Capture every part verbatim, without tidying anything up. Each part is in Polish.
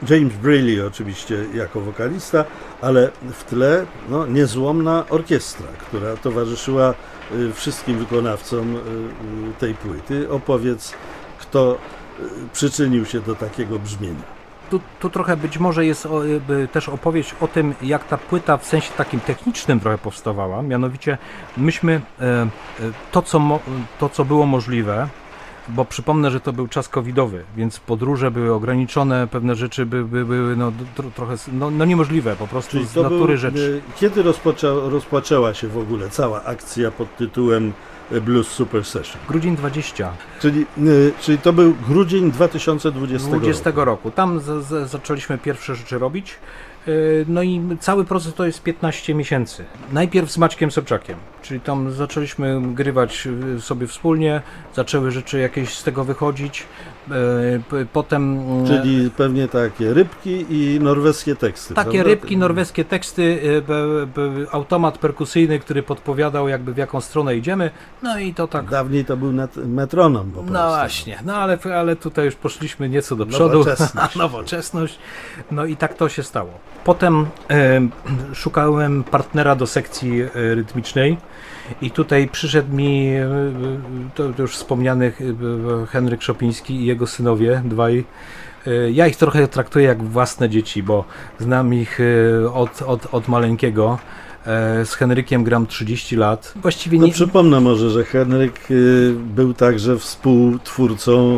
James Braley oczywiście jako wokalista, ale w tle no, niezłomna orkiestra, która towarzyszyła wszystkim wykonawcom tej płyty. Opowiedz, kto przyczynił się do takiego brzmienia. Tu, tu trochę być może jest o, też opowieść o tym, jak ta płyta w sensie takim technicznym trochę powstawała. Mianowicie myśmy e, to, co mo, to, co było możliwe, bo przypomnę, że to był czas covidowy, więc podróże były ograniczone, pewne rzeczy by, by, były no, tro, trochę no, no niemożliwe po prostu. Czyli z natury był, rzeczy. Kiedy rozpoczę, rozpoczęła się w ogóle cała akcja pod tytułem Blues Super Session? Grudzień dwudziesty. Czyli, czyli to był grudzień dwa tysiące dwudziestego, dwudziestego roku. Tam z, z, zaczęliśmy pierwsze rzeczy robić. No i cały proces to jest piętnaście miesięcy. Najpierw z Maćkiem Sobczakiem, czyli tam zaczęliśmy grywać sobie wspólnie, zaczęły rzeczy jakieś z tego wychodzić, potem... Czyli pewnie takie rybki i norweskie teksty. Takie prawda? Rybki, norweskie teksty, automat perkusyjny, który podpowiadał jakby w jaką stronę idziemy, no i to tak... Dawniej to był metronom po prostu. No właśnie, no ale, ale tutaj już poszliśmy nieco do przodu. Nowoczesność. Nowoczesność. No i tak to się stało. Potem e, szukałem partnera do sekcji e, rytmicznej i tutaj przyszedł mi e, to, to już wspomniany e, Henryk Szopiński i jego synowie, dwaj. E, ja ich trochę traktuję jak własne dzieci, bo znam ich e, od, od, od maleńkiego. E, z Henrykiem gram trzydzieści lat. Właściwie nie... No, przypomnę może, że Henryk y, był także współtwórcą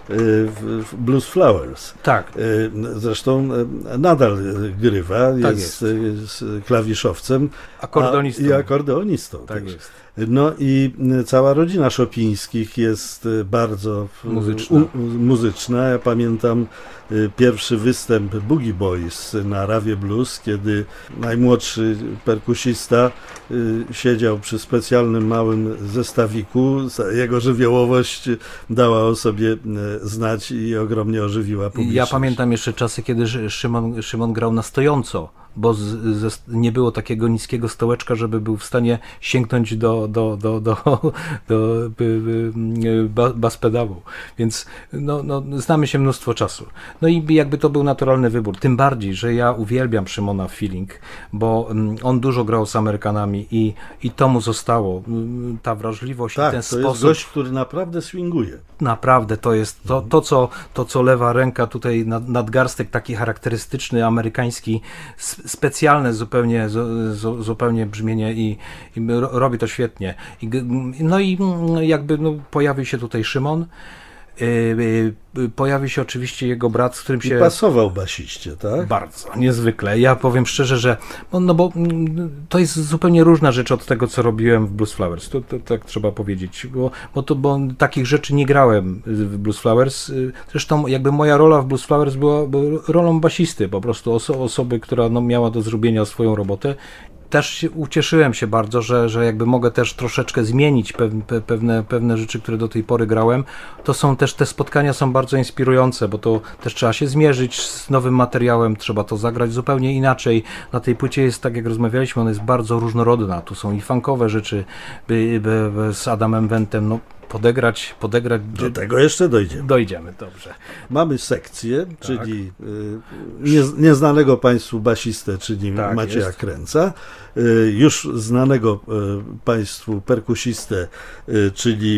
w Blues Flowers. Tak. Zresztą nadal grywa, tak jest, jest. jest klawiszowcem akordeonistą. A, i akordeonistą. Tak też. Jest. No i cała rodzina Szopińskich jest bardzo muzyczna. U, muzyczna. Ja pamiętam pierwszy występ Boogie Boys na Rawie Blues, kiedy najmłodszy perkusista siedział przy specjalnym małym zestawiku. Jego żywiołowość dała o sobie znać i ogromnie ożywiła publiczność. Ja pamiętam jeszcze czasy, kiedy Szymon, Szymon grał na stojąco, bo z, z, nie było takiego niskiego stołeczka, żeby był w stanie sięgnąć do, do, do, do, do, do bas pedału. Więc no, no, znamy się mnóstwo czasu. No i jakby to był naturalny wybór. Tym bardziej, że ja uwielbiam Szymona Feeling, bo on dużo grał z Amerykanami i, i to mu zostało. Ta wrażliwość tak, i ten to sposób. Jest gość, który naprawdę swinguje. Naprawdę to jest to, to, co, to co lewa ręka tutaj nad, nadgarstek taki charakterystyczny, amerykański, specjalne zupełnie, zu, zupełnie brzmienie i, i robi to świetnie. I, no i jakby no, pojawił się tutaj Szymon, yy, yy, pojawił się oczywiście jego brat, z którym się... I pasował basiście, tak? Bardzo, niezwykle. Ja powiem szczerze, że no bo to jest zupełnie różna rzecz od tego, co robiłem w Blues Flowers. To, to tak trzeba powiedzieć, bo, bo, to, bo takich rzeczy nie grałem w Blues Flowers. Zresztą jakby moja rola w Blues Flowers była, była rolą basisty, po prostu oso, osoby, która no, miała do zrobienia swoją robotę. Też się, ucieszyłem się bardzo, że, że jakby mogę też troszeczkę zmienić pe, pewne, pewne rzeczy, które do tej pory grałem. To są też, te spotkania są bardzo inspirujące, bo to też trzeba się zmierzyć z nowym materiałem, trzeba to zagrać zupełnie inaczej. Na tej płycie jest, tak jak rozmawialiśmy, ona jest bardzo różnorodna. Tu są i funkowe rzeczy by, by, by z Adamem Wentem, no podegrać, podegrać. Do tego jeszcze dojdziemy. Dojdziemy, dobrze. Mamy sekcję, tak. czyli y, nie, nieznanego Państwu basistę, czyli tak, Macieja jest. Kręca, y, już znanego y, Państwu perkusistę, y, czyli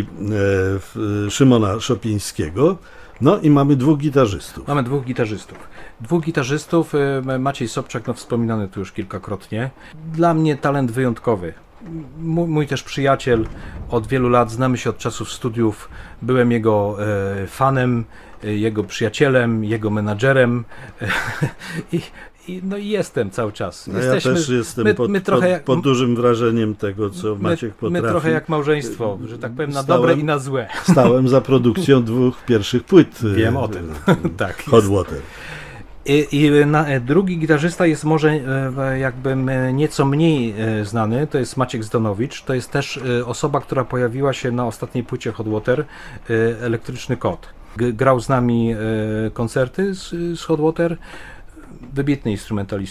y, Szymona Szopińskiego, no i mamy dwóch gitarzystów. Mamy dwóch gitarzystów. Dwóch gitarzystów, y, Maciej Sobczak, no wspominany tu już kilkakrotnie. Dla mnie talent wyjątkowy. Mój, mój też przyjaciel, od wielu lat znamy się od czasów studiów, byłem jego e, fanem, e, jego przyjacielem, jego menadżerem e, i, i, no i jestem cały czas. No Jesteśmy, ja też jestem my, pod, my pod, jak, pod dużym wrażeniem tego, co my, Maciek potrafi. My trochę jak małżeństwo, że tak powiem, na stałem, dobre i na złe. Stałem za produkcją dwóch pierwszych płyt. Wiem o tym. tak, Hot Water. I, i na, drugi gitarzysta jest może e, jakby nieco mniej e, znany, to jest Maciek Zdanowicz, to jest też e, osoba, która pojawiła się na ostatniej płycie Hot Water, e, Elektryczny Kot. G, grał z nami e, koncerty z, z Hot Water, wybitny instrumentalista.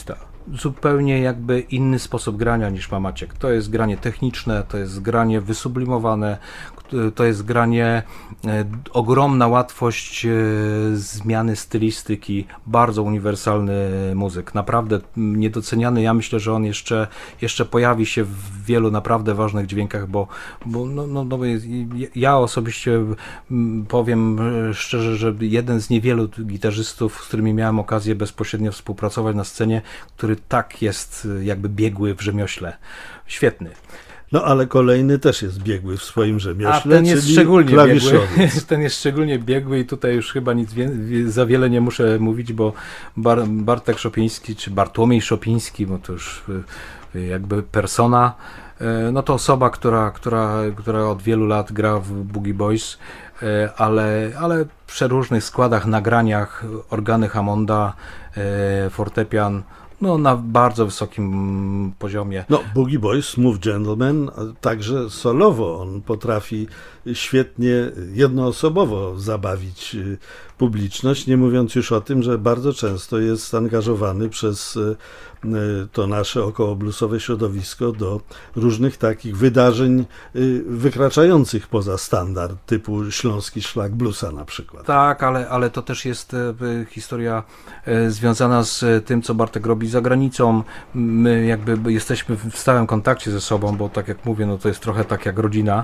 zupełnie jakby inny sposób grania niż ma Maciek. To jest granie techniczne, to jest granie wysublimowane, to jest granie, e, ogromna łatwość e, zmiany stylistyki, bardzo uniwersalny muzyk, naprawdę niedoceniany. Ja myślę, że on jeszcze, jeszcze pojawi się w wielu naprawdę ważnych dźwiękach, bo, bo no, no, no, ja osobiście powiem szczerze, że jeden z niewielu gitarzystów, z którymi miałem okazję bezpośrednio współpracować na scenie, który tak jest jakby biegły w rzemiośle. Świetny. No ale kolejny też jest biegły w swoim rzemiośle, A ten jest czyli szczególnie biegły. klawiszowiec. Ten jest szczególnie biegły i tutaj już chyba nic wie, za wiele nie muszę mówić, bo Bar, Bartek Szopiński, czy Bartłomiej Szopiński, bo to już jakby persona, no to osoba, która, która, która od wielu lat gra w Boogie Boys, ale, ale w przeróżnych składach, nagraniach, organy Hammonda, fortepian, no na bardzo wysokim poziomie. No, Boogie Boys, Smooth Gentleman, także solowo on potrafi świetnie, jednoosobowo zabawić publiczność, nie mówiąc już o tym, że bardzo często jest angażowany przez to nasze okołobluesowe środowisko do różnych takich wydarzeń wykraczających poza standard, typu Śląski Szlak Bluesa na przykład. Tak, ale, ale to też jest historia związana z tym, co Bartek robi za granicą. My jakby jesteśmy w stałym kontakcie ze sobą, bo tak jak mówię, no to jest trochę tak jak rodzina.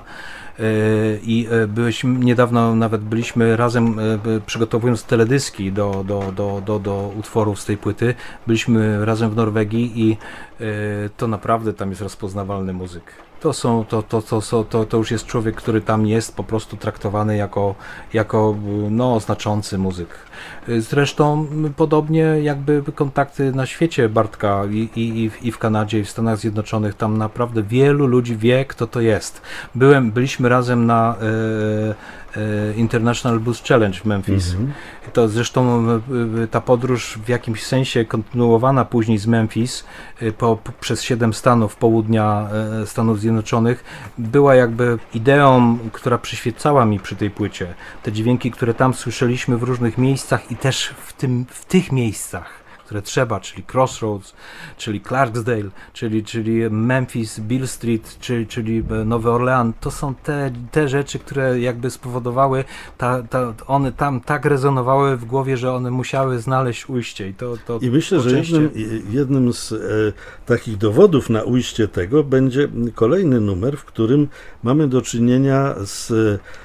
I byliśmy, niedawno nawet byliśmy razem, przygotowując teledyski do, do, do, do, do utworów z tej płyty, byliśmy razem w Norwegii i to naprawdę tam jest rozpoznawalny muzyk. To, są, to, to, to, to, to, to już jest człowiek, który tam jest po prostu traktowany jako, jako no, znaczący muzyk. Zresztą podobnie jakby kontakty na świecie Bartka i, i, i w Kanadzie, i w Stanach Zjednoczonych, tam naprawdę wielu ludzi wie, kto to jest. Byłem, byliśmy razem na e, e, International Blues Challenge w Memphis. Mm-hmm. To zresztą e, ta podróż w jakimś sensie kontynuowana później z Memphis e, po, po, przez siedem stanów południa e, Stanów Zjednoczonych była jakby ideą, która przyświecała mi przy tej płycie. Te dźwięki, które tam słyszeliśmy w różnych miejscach i też w, tym, w tych miejscach, które trzeba, czyli Crossroads, czyli Clarksdale, czyli, czyli Memphis, Beale Street, czyli, czyli Nowy Orlean, to są te, te rzeczy, które jakby spowodowały, ta, ta, one tam tak rezonowały w głowie, że one musiały znaleźć ujście. I, to, to I myślę, że jednym, jednym z e, takich dowodów na ujście tego będzie kolejny numer, w którym mamy do czynienia z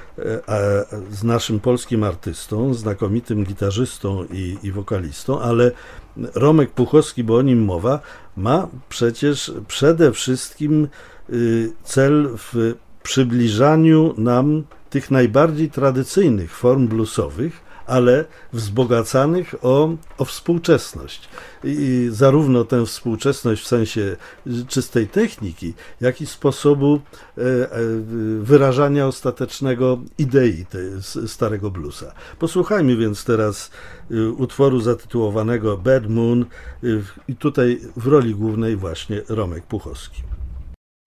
z naszym polskim artystą, znakomitym gitarzystą i, i wokalistą, ale Romek Puchowski, bo o nim mowa, ma przecież przede wszystkim cel w przybliżaniu nam tych najbardziej tradycyjnych form bluesowych, ale wzbogacanych o, o współczesność. I zarówno tę współczesność w sensie czystej techniki, jak i sposobu wyrażania ostatecznego idei tej starego bluesa. Posłuchajmy więc teraz utworu zatytułowanego Bad Moon i tutaj w roli głównej właśnie Romek Puchowski.